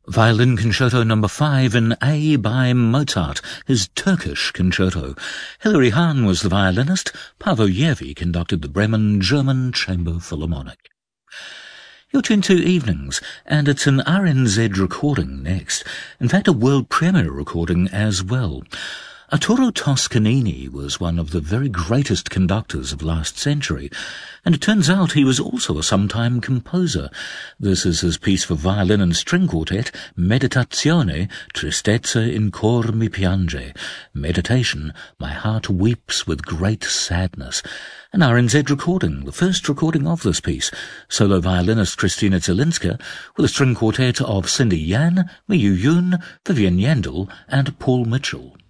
Violin Concerto No. 5 in A by Mozart, his Turkish Concerto. Hilary Hahn was the violinist. Paavo Järvi conducted the Bremen German Chamber Philharmonic. You're tuned to Evenings, and it's an RNZ recording next. In fact, a world premiere recording as well. Arturo Toscanini was one of the very greatest conductors of last century, and it turns out he was also a sometime composer. This is his piece for violin and string quartet, Meditazione, Tristezza in cor mi piange. Meditation, my heart weeps with great sadness. An RNZ recording, the first recording of this piece. Solo violinist Kristina Zelinska, with a string quartet of Cindy Yan, Miyu Yoon, Vivian Yandel, and Paul Mitchell.